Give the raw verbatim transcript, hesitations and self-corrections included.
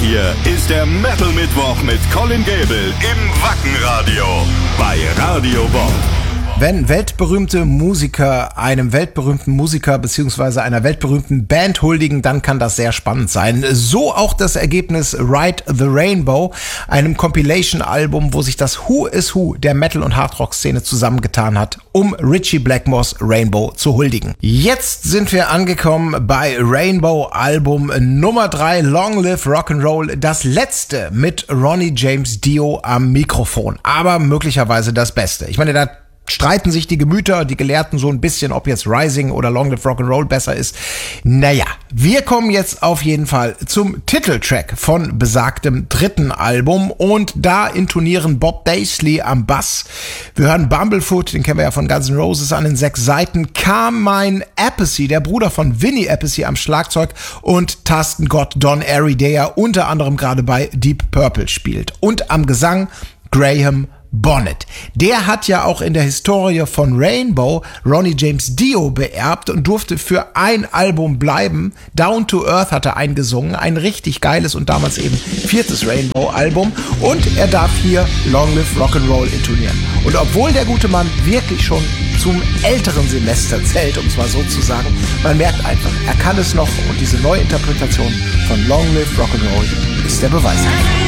hier ist der Metal Mittwoch mit Colin Gable im Wackenradio bei Radio Bob. Wenn weltberühmte Musiker einem weltberühmten Musiker bzw. einer weltberühmten Band huldigen, dann kann das sehr spannend sein. So auch das Ergebnis Ride the Rainbow, einem Compilation-Album, wo sich das Who is Who der Metal- und Hardrock-Szene zusammengetan hat, um Ritchie Blackmores Rainbow zu huldigen. Jetzt sind wir angekommen bei Rainbow Album Nummer drei, Long Live Rock'n'Roll, das letzte mit Ronnie James Dio am Mikrofon, aber möglicherweise das Beste. Ich meine, da streiten sich die Gemüter, die Gelehrten so ein bisschen, ob jetzt Rising oder Long Live Rock'n'Roll besser ist. Naja, wir kommen jetzt auf jeden Fall zum Titeltrack von besagtem dritten Album und da intonieren Bob Daisley am Bass. Wir hören Bumblefoot, den kennen wir ja von Guns N' Roses, an den sechs Seiten, Carmine Appice, der Bruder von Vinnie Appice, am Schlagzeug und Tastengott Don Airey, der ja unter anderem gerade bei Deep Purple spielt. Und am Gesang Graham Bonnet. Der hat ja auch in der Historie von Rainbow Ronnie James Dio beerbt und durfte für ein Album bleiben. Down to Earth hat er eingesungen, ein richtig geiles und damals eben viertes Rainbow-Album. Und er darf hier Long Live Rock'n'Roll intonieren. Und obwohl der gute Mann wirklich schon zum älteren Semester zählt, um es mal so zu sagen, man merkt einfach, er kann es noch und diese Neuinterpretation von Long Live Rock'n'Roll ist der Beweis.